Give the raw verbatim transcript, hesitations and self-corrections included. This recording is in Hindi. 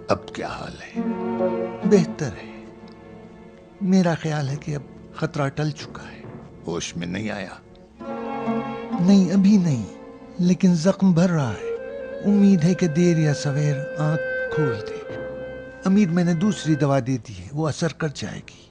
अब क्या हाल है? बेहतर है। मेरा ख्याल है कि अब खतरा टल चुका है। होश में नहीं आया? नहीं, अभी नहीं, लेकिन जख्म भर रहा है। उम्मीद है कि देर या सवेर आंख खोल दे। अमीर, मैंने दूसरी दवा दे दी है, वो असर कर जाएगी।